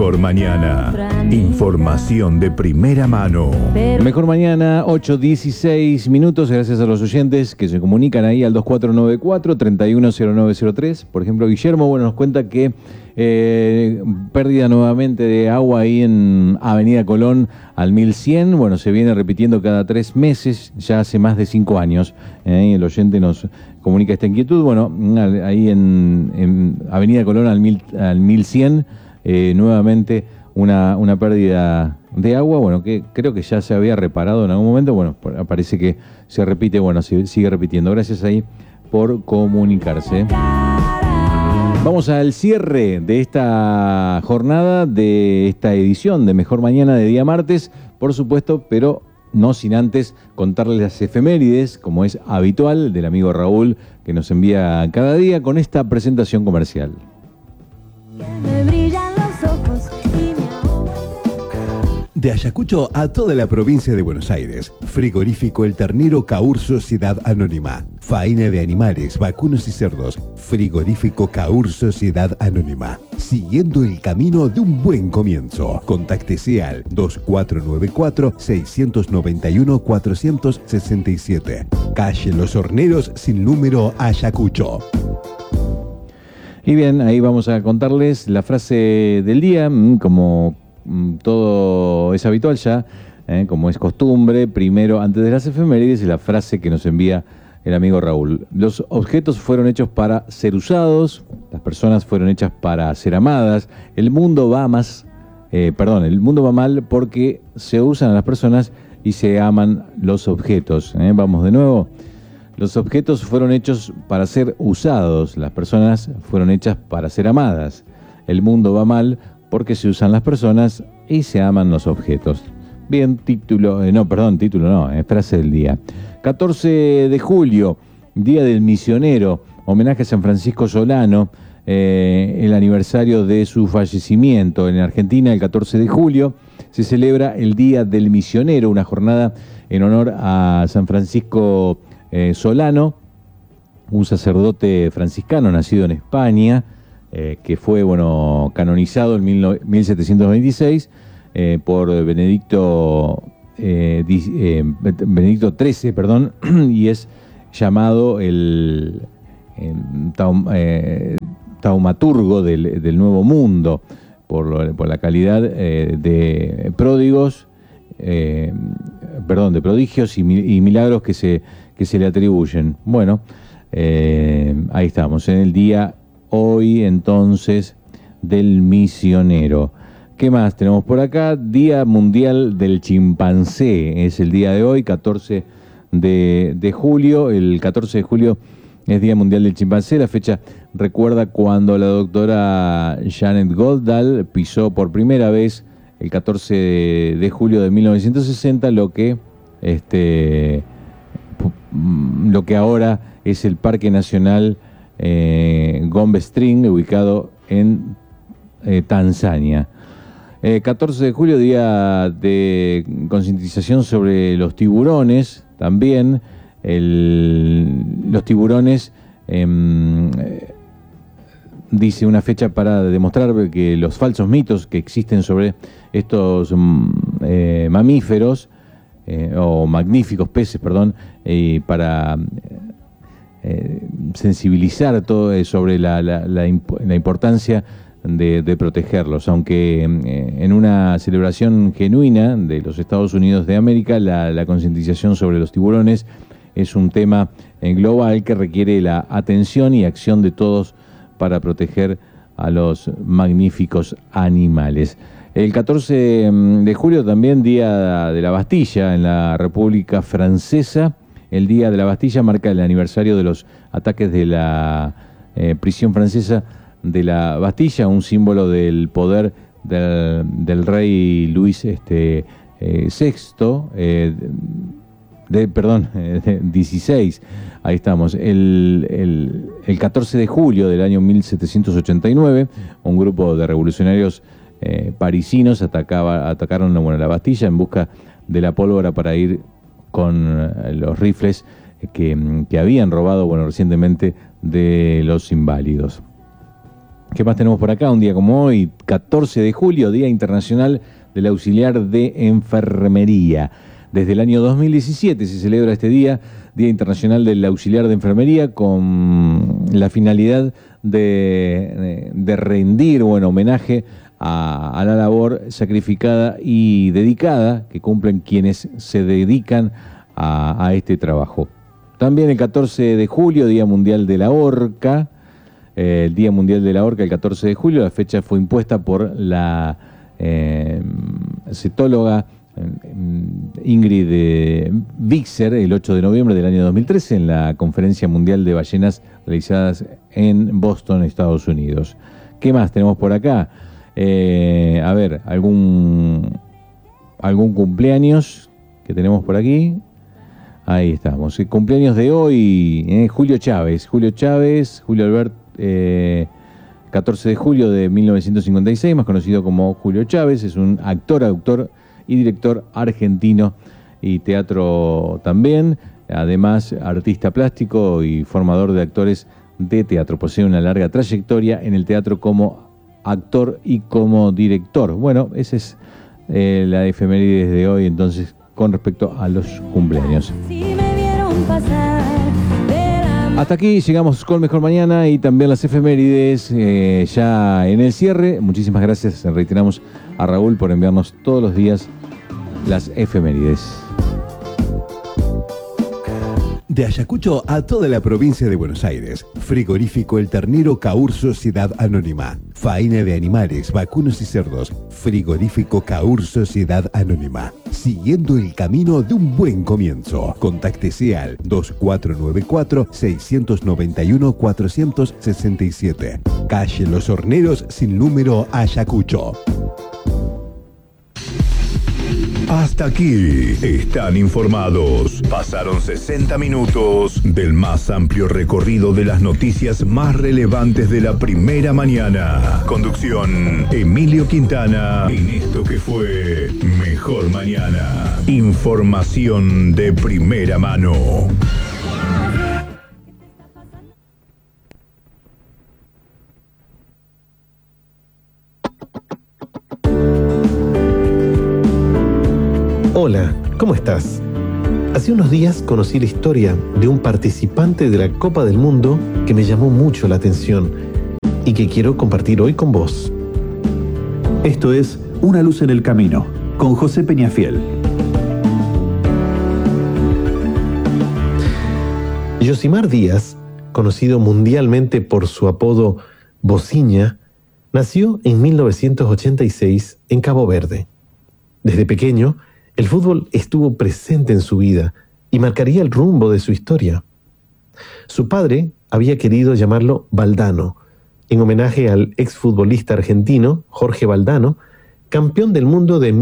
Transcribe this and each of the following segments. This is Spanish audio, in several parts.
Mejor Mañana. Información de primera mano. Mejor Mañana, 8:16 minutos. Gracias a los oyentes que se comunican ahí al 2494-310903. Por ejemplo, Guillermo, bueno, nos cuenta que pérdida nuevamente de agua ahí en Avenida Colón al 1100. Bueno, se viene repitiendo cada 3 meses, ya hace más de 5 años. El oyente nos comunica esta inquietud. Bueno, ahí en Avenida Colón al 1100, nuevamente una pérdida de agua, bueno, que creo que ya se había reparado en algún momento. Bueno, parece que se repite, bueno, se sigue repitiendo. Gracias ahí por comunicarse. Vamos al cierre de esta jornada, de esta edición de Mejor Mañana de día martes, por supuesto, pero no sin antes contarles las efemérides, como es habitual, del amigo Raúl, que nos envía cada día con esta presentación comercial. De Ayacucho a toda la provincia de Buenos Aires. Frigorífico El Ternero Caur Sociedad Anónima. Faena de animales, vacunos y cerdos. Frigorífico Caur Sociedad Anónima. Siguiendo el camino de un buen comienzo. Contáctese al 2494-691-467. Calle Los Horneros sin número, Ayacucho. Y bien, ahí vamos a contarles la frase del día, como todo es habitual ya, como es costumbre. Primero, antes de las efemérides, la frase que nos envía el amigo Raúl. Los objetos fueron hechos para ser usados, las personas fueron hechas para ser amadas. El mundo va el mundo va mal porque se usan a las personas y se aman los objetos. Vamos de nuevo. Los objetos fueron hechos para ser usados, las personas fueron hechas para ser amadas. El mundo va mal porque se usan las personas y se aman los objetos. Bien, frase del día. 14 de julio, Día del Misionero, homenaje a San Francisco Solano, el aniversario de su fallecimiento. En Argentina, el 14 de julio, se celebra el Día del Misionero, una jornada en honor a San Francisco Solano, un sacerdote franciscano nacido en España, que fue canonizado en 1726 por Benedicto XIII, y es llamado el taumaturgo del Nuevo Mundo por la calidad de prodigios y milagros que se le atribuyen. Bueno, ahí estamos, en el día hoy entonces del misionero. ¿Qué más tenemos por acá? Día Mundial del Chimpancé, es el día de hoy, 14 de julio. El 14 de julio es Día Mundial del Chimpancé. La fecha recuerda cuando la doctora Janet Goldal pisó por primera vez el 14 de julio de 1960 lo que ahora es el Parque Nacional Gombe String, ubicado en Tanzania. 14 de julio, día de concientización sobre los tiburones. También los tiburones, dice una fecha para demostrar que los falsos mitos que existen sobre estos mamíferos o magníficos peces, para sensibilizar todo sobre la importancia de protegerlos, aunque en una celebración genuina de los Estados Unidos de América, la concientización sobre los tiburones es un tema global que requiere la atención y acción de todos para proteger a los magníficos animales. El 14 de julio también Día de la Bastilla en la República Francesa. El Día de la Bastilla marca el aniversario de los ataques de la prisión francesa de la Bastilla, un símbolo del poder del rey Luis XVI, XVI. Ahí estamos. El 14 de julio del año 1789, un grupo de revolucionarios parisinos atacaron la Bastilla en busca de la pólvora para ir con los rifles que habían robado recientemente de los inválidos. ¿Qué más tenemos por acá? Un día como hoy, 14 de julio, Día Internacional del Auxiliar de Enfermería. Desde el año 2017 se celebra este día, Día Internacional del Auxiliar de Enfermería, con la finalidad de rendir homenaje a la labor sacrificada y dedicada que cumplen quienes se dedican a este trabajo. También el 14 de julio, Día Mundial de la Orca. El Día Mundial de la Orca, el 14 de julio, la fecha fue impuesta por la cetóloga Ingrid Wixer el 8 de noviembre del año 2013 en la Conferencia Mundial de Ballenas realizadas en Boston, Estados Unidos. ¿Qué más tenemos por acá? A ver, algún cumpleaños que tenemos por aquí. Ahí estamos. El cumpleaños de hoy, Julio Chávez, Julio Alberto, 14 de julio de 1956, más conocido como Julio Chávez, es un actor, autor y director argentino y teatro también, además artista plástico y formador de actores de teatro. Posee una larga trayectoria en el teatro como actor y como director. Bueno, esa es la efemérides de hoy, entonces, con respecto a los cumpleaños. Hasta aquí llegamos con Mejor Mañana y también las efemérides ya en el cierre. Muchísimas gracias, reiteramos a Raúl por enviarnos todos los días las efemérides. De Ayacucho a toda la provincia de Buenos Aires. Frigorífico El Ternero Caur Sociedad Anónima. Faena de animales, vacunos y cerdos. Frigorífico Caur Sociedad Anónima. Siguiendo el camino de un buen comienzo. Contáctese al 2494-691-467. Calle Los Horneros sin número, Ayacucho. Hasta aquí están informados. Pasaron 60 minutos del más amplio recorrido de las noticias más relevantes de la primera mañana. Conducción, Emilio Quintana, en esto que fue Mejor Mañana. Información de primera mano. Hola, ¿cómo estás? Hace unos días conocí la historia de un participante de la Copa del Mundo que me llamó mucho la atención y que quiero compartir hoy con vos. Esto es Una luz en el camino, con José Peñafiel. Yosimar Díaz, conocido mundialmente por su apodo Bociña, nació en 1986 en Cabo Verde. Desde pequeño, el fútbol estuvo presente en su vida y marcaría el rumbo de su historia. Su padre había querido llamarlo Valdano, en homenaje al exfutbolista argentino Jorge Valdano, campeón del mundo de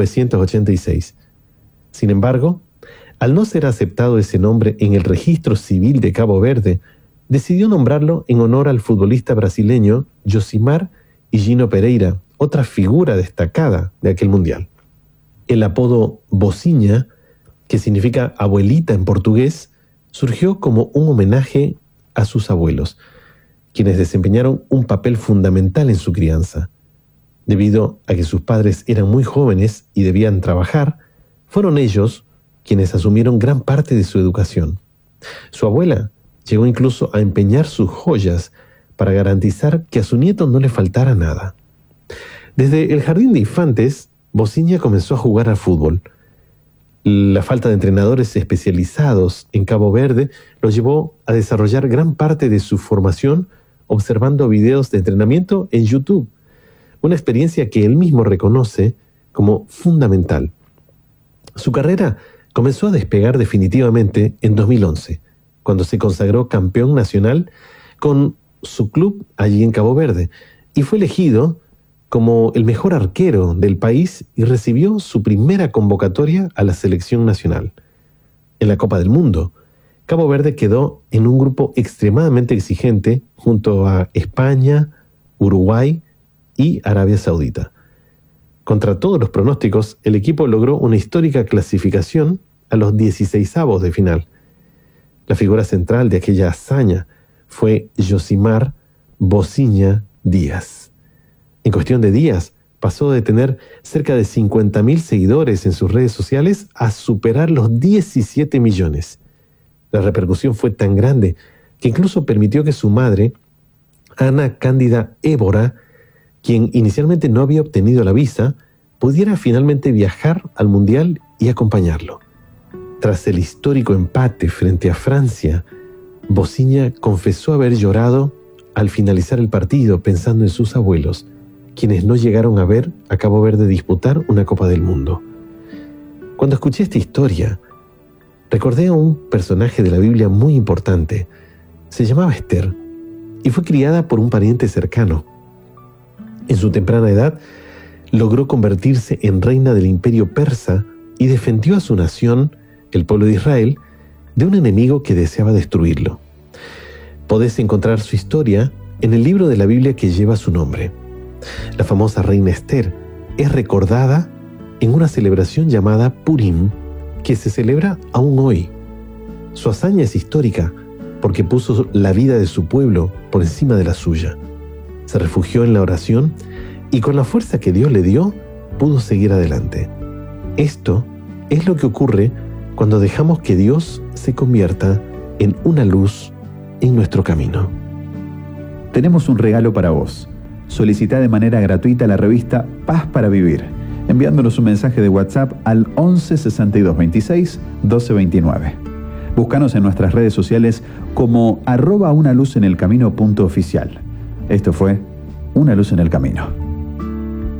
1986. Sin embargo, al no ser aceptado ese nombre en el registro civil de Cabo Verde, decidió nombrarlo en honor al futbolista brasileño Yosimar Higino Pereira, otra figura destacada de aquel mundial. El apodo Bociña, que significa abuelita en portugués, surgió como un homenaje a sus abuelos, quienes desempeñaron un papel fundamental en su crianza. Debido a que sus padres eran muy jóvenes y debían trabajar, fueron ellos quienes asumieron gran parte de su educación. Su abuela llegó incluso a empeñar sus joyas para garantizar que a su nieto no le faltara nada. Desde el jardín de infantes, Bociña comenzó a jugar al fútbol. La falta de entrenadores especializados en Cabo Verde lo llevó a desarrollar gran parte de su formación observando videos de entrenamiento en YouTube, una experiencia que él mismo reconoce como fundamental. Su carrera comenzó a despegar definitivamente en 2011, cuando se consagró campeón nacional con su club allí en Cabo Verde y fue elegido como el mejor arquero del país y recibió su primera convocatoria a la selección nacional. En la Copa del Mundo, Cabo Verde quedó en un grupo extremadamente exigente junto a España, Uruguay y Arabia Saudita. Contra todos los pronósticos, el equipo logró una histórica clasificación a los 16avos de final. La figura central de aquella hazaña fue Yosimar Bociña días. En cuestión de días, pasó de tener cerca de 50.000 seguidores en sus redes sociales a superar los 17 millones. La repercusión fue tan grande que incluso permitió que su madre, Ana Cándida Évora, quien inicialmente no había obtenido la visa, pudiera finalmente viajar al Mundial y acompañarlo. Tras el histórico empate frente a Francia, Bociña confesó haber llorado al finalizar el partido pensando en sus abuelos, quienes no llegaron a ver a Cabo Verde disputar una Copa del Mundo. Cuando escuché esta historia, recordé a un personaje de la Biblia muy importante. Se llamaba Esther y fue criada por un pariente cercano. En su temprana edad, logró convertirse en reina del imperio persa y defendió a su nación, el pueblo de Israel, de un enemigo que deseaba destruirlo. Podés encontrar su historia en el libro de la Biblia que lleva su nombre. La famosa reina Esther es recordada en una celebración llamada Purim, que se celebra aún hoy. Su hazaña es histórica porque puso la vida de su pueblo por encima de la suya. Se refugió en la oración y con la fuerza que Dios le dio, pudo seguir adelante. Esto es lo que ocurre cuando dejamos que Dios se convierta en una luz en nuestro camino. Tenemos un regalo para vos. Solicita de manera gratuita la revista Paz para Vivir, enviándonos un mensaje de WhatsApp al 11 62 26 12 29. Búscanos en nuestras redes sociales como @unaluzenelcamino.oficial. Esto fue Una Luz en el Camino.